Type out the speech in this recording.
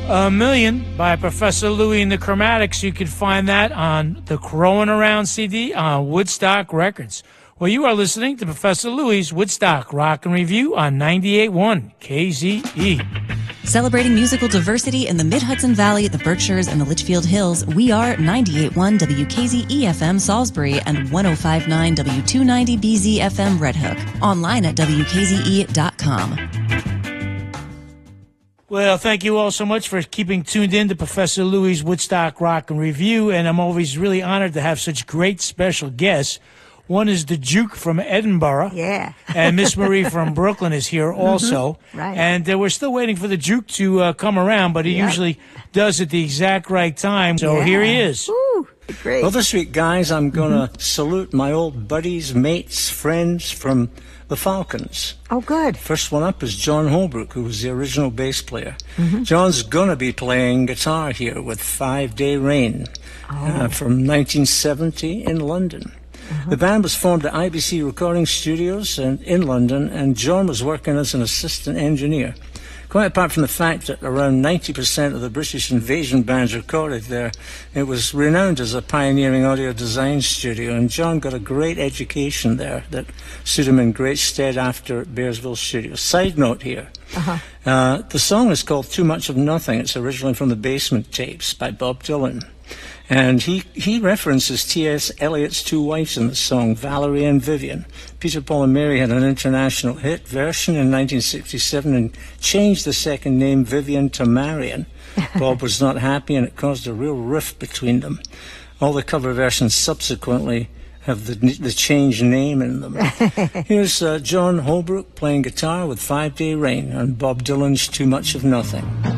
A Million by Professor Louie and the Chromatics. You can find that on the Growing Around CD on Woodstock Records. Well, you are listening to Professor Louie's Woodstock Rock and Review on 98.1 KZE. Celebrating musical diversity in the Mid-Hudson Valley, the Berkshires, and the Litchfield Hills, we are 98.1 WKZE-FM Salisbury and 105.9 W290BZ-FM Red Hook. Online at WKZE.com. Well, thank you all so much for keeping tuned in to Professor Louie's Woodstock Rock and Review, and I'm always really honored to have such great special guests. One is the Juke from Edinburgh. Yeah. And Miss Marie from Brooklyn is here also. Right. And we're still waiting for the Juke to come around, but he usually does at the exact right time. So here he is. Ooh, great. Well, this week, guys, I'm going to salute my old buddies, mates, friends from the Falcons. Oh, good. First one up is John Holbrook, who was the original bass player. John's going to be playing guitar here with 5 Day Rain from 1970 in London. The band was formed at IBC Recording Studios in London, and John was working as an assistant engineer. Quite apart from the fact that around 90% of the British invasion bands recorded there, it was renowned as a pioneering audio design studio, and John got a great education there that stood him in great stead after at Bearsville Studios. Side note here, the song is called Too Much of Nothing. It's originally from the Basement Tapes by Bob Dylan. And he references T.S. Eliot's two wives in the song, Valerie and Vivian. Peter, Paul and Mary had an international hit version in 1967 and changed the second name Vivian to Marion. Bob was not happy, and it caused a real rift between them. All the cover versions subsequently have the changed name in them. Here's John Holbrook playing guitar with 5 Day Rain on Bob Dylan's Too Much of Nothing.